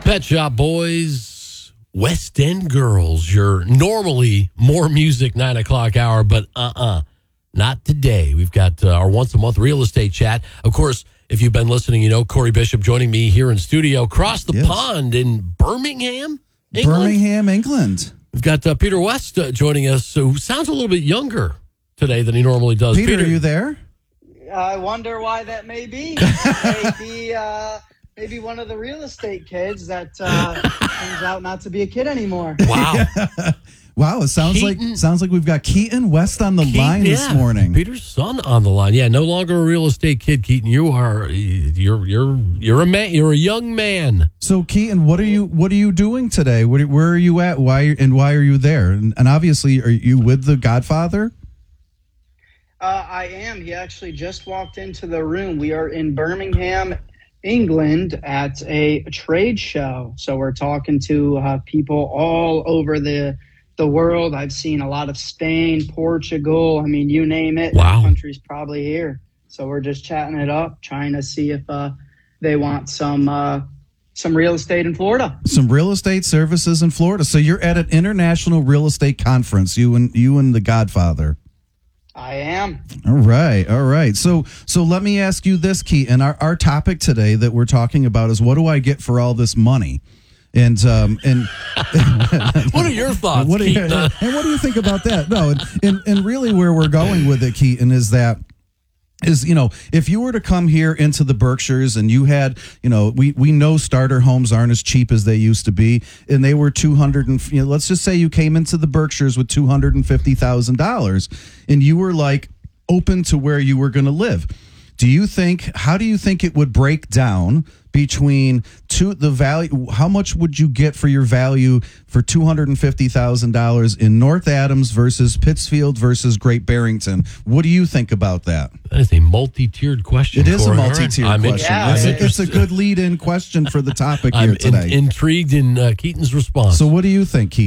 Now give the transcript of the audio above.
Pet Shop Boys, West End Girls, your normally more music 9 o'clock hour, but not today. We've got our once-a-month real estate chat. Of course, if you've been listening, you know Corey Bishop joining me here in studio across the pond in Birmingham, England. We've got Peter West joining us, who sounds a little bit younger today than he normally does. Peter, are you there? I wonder why that may be. Maybe one of the real estate kids that turns out not to be a kid anymore. Wow. Wow, it sounds like we've got Keaton West on the line this morning. Peter's son on the line. Yeah, no longer a real estate kid, Keaton. You're a man. You're a young man. So Keaton, what are you doing today? Where are you at? Why are you there? And obviously, are you with the Godfather? I am. He actually just walked into the room. We are in Birmingham, England at a trade show. So we're talking to people all over the world. I've seen a lot of Spain, Portugal. I mean, you name it. Wow. That country's probably here. So we're just chatting it up, trying to see if they want some real estate in Florida. Some real estate services in Florida. So you're at an international real estate conference, you and the Godfather. I am. All right. So let me ask you this, Keaton. Our topic today that we're talking about is, what do I get for all this money? And what are your thoughts, Keaton? And what do you think about that? No, and really where we're going with it, Keaton, is if you were to come here into the Berkshires and you had, we know starter homes aren't as cheap as they used to be, and they were let's just say you came into the Berkshires with $250,000 and you were like open to where you were going to live. How do you think it would break down between the value? How much would you get for your value for $250,000 in North Adams versus Pittsfield versus Great Barrington? What do you think about that? That is a multi-tiered question. It is a multi-tiered question. It's a good lead-in question for the topic here today. I'm intrigued in Keaton's response. So what do you think, Keaton?